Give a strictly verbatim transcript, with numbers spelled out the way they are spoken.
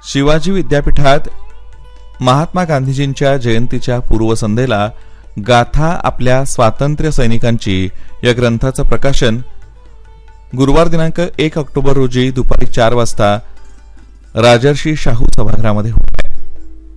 शिवाजी विद्यापीठात महात्मा गांधीजींच्या जयंतीच्या पूर्वसंध्येला गाथा आपल्या स्वातंत्र्य सैनिकांची या ग्रंथाचं प्रकाशन गुरुवार दिनांक एक ऑक्टोबर रोजी दुपारी चार वाजता राजर्षी शाहू सभागृहामध्ये होत आहे.